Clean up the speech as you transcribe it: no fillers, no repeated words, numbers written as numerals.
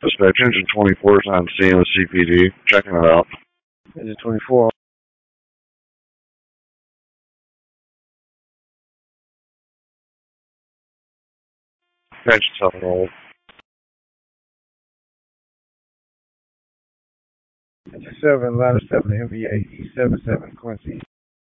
Suspect engine 24 is on scene with CPD. Checking it out. Engine 24. Catch yourself roll. Engine 7, ladder 7, MVA, E77, Quincy.